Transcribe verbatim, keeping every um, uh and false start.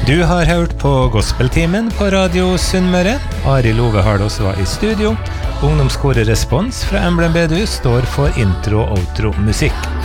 Du har hørt på Gospeltimen på Radio Sunnmøre. Ari Love Hardås var i studio. Ungdomskåret Respons fra Emblem Bedehus står for intro og outro musikk.